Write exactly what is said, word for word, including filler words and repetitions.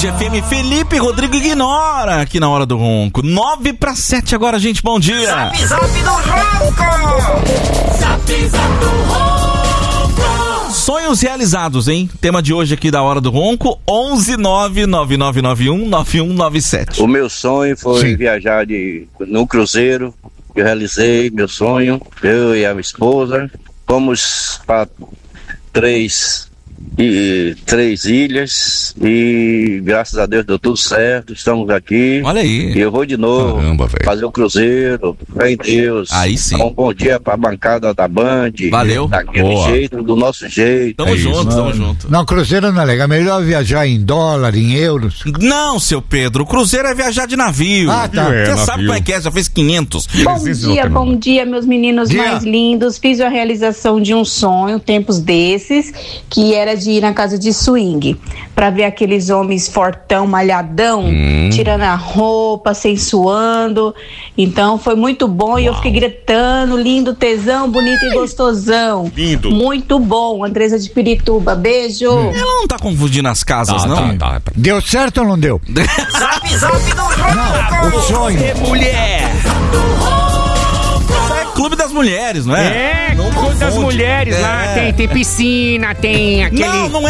Band F M, Felipe Rodrigo ignora aqui na Hora do Ronco. nove para sete agora, gente, bom dia. Zap, zap do Ronco. Zap, zap do Ronco. Sonhos realizados, hein? Tema de hoje aqui da Hora do Ronco, onze nove nove nove nove um nove um nove sete. O meu sonho foi Sim. viajar de, no cruzeiro. Eu realizei meu sonho, eu e a minha esposa. Fomos para três, e, três ilhas e graças a Deus deu tudo certo, estamos aqui. Olha aí. E eu vou de novo Caramba, fazer o cruzeiro, fé em Deus. Aí sim. Um bom dia para a bancada da Band. Valeu. Daquele Boa. jeito, do nosso jeito. Tamo É junto, isso. tamo junto. Não, cruzeiro não é legal. Melhor viajar em dólar, em euros. Não, seu Pedro, o cruzeiro é viajar de navio. Ah, tá. Você É, sabe navio. como é que é, já fez quinhentos. Bom dia, bom dia, meus meninos Dia. mais lindos. Fiz a realização de um sonho, tempos desses, que era de ir na casa de swing, pra ver aqueles homens fortão, malhadão, Hum. tirando a roupa, sensuando. Então foi muito bom. E eu fiquei gritando, lindo, tesão, bonito e gostosão. Lindo. Muito bom, Andresa de Pirituba. Beijo. Ela não tá confundindo as casas, Tá, não? tá, tá. Deu certo ou não deu? Zap, zap do Ronco. O sonho. É mulher! Isso é clube das mulheres, não é? É, Não Clube das confunde. Mulheres É. lá, tem, tem piscina, tem aquele... Não, não